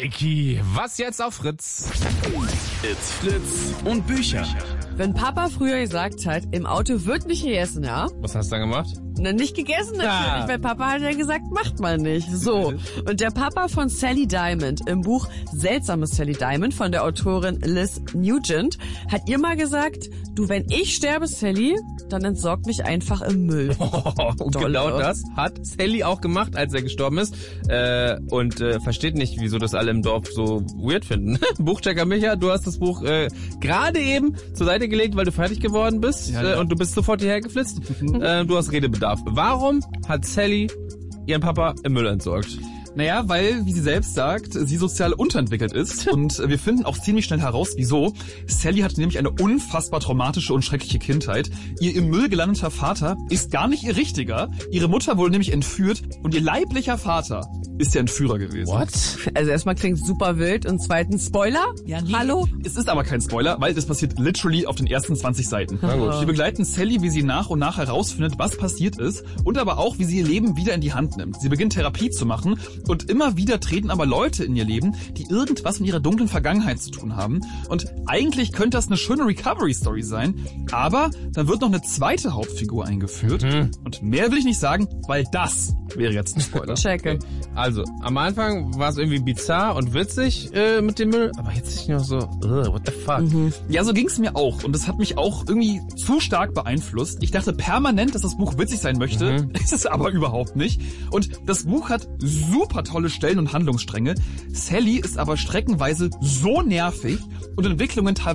Maiki, was jetzt auf Fritz? It's Fritz und Bücher. Wenn Papa früher gesagt hat, im Auto wird nicht gegessen, ja? Was hast du dann gemacht? Na, nicht gegessen natürlich, weil Papa hat ja gesagt, macht mal nicht. So. Und der Papa von Sally Diamond im Buch Seltsames Sally Diamond von der Autorin Liz Nugent hat ihr mal gesagt, du, wenn ich sterbe, Sally, dann entsorg mich einfach im Müll. Und genau das hat Sally auch gemacht, als er gestorben ist. Und versteht nicht, wieso das alle im Dorf so weird finden. Buchchecker Micha, du hast das Buch gerade eben zur Seite gelegt, weil du fertig geworden bist. Ja. Und du bist sofort hierher geflitzt. Du hast Redebedarf. Warum hat Sally ihren Papa im Müll entsorgt? Naja, weil, wie sie selbst sagt, sie sozial unterentwickelt ist. Und wir finden auch ziemlich schnell heraus, wieso. Sally hatte nämlich eine unfassbar traumatische und schreckliche Kindheit. Ihr im Müll gelandeter Vater ist gar nicht ihr richtiger. Ihre Mutter wurde nämlich entführt und ihr leiblicher Vater ist der Entführer gewesen. What? Also erstmal klingt super wild und zweitens Spoiler? Ja, nee. Hallo? Es ist aber kein Spoiler, weil das passiert literally auf den ersten 20 Seiten. Na gut. Wir begleiten Sally, wie sie nach und nach herausfindet, was passiert ist und aber auch, wie sie ihr Leben wieder in die Hand nimmt. Sie beginnt Therapie zu machen und immer wieder treten aber Leute in ihr Leben, die irgendwas mit ihrer dunklen Vergangenheit zu tun haben. Und eigentlich könnte das eine schöne Recovery-Story sein, aber dann wird noch eine zweite Hauptfigur eingeführt. Und mehr will ich nicht sagen, weil das wäre jetzt ein Spoiler. Checke. Also, am Anfang war es irgendwie bizarr und witzig mit dem Müll, aber jetzt ist noch so, what the fuck? Ja, so ging's mir auch. Und das hat mich auch irgendwie zu stark beeinflusst. Ich dachte permanent, dass das Buch witzig sein möchte. Ist es aber überhaupt nicht. Und das Buch hat super tolle Stellen und Handlungsstränge. Sally ist aber streckenweise so nervig und Entwicklungen teilweise